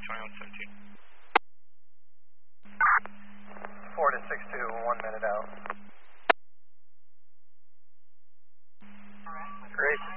2117. 4 to 6-2, 1 minute out. All right. Great.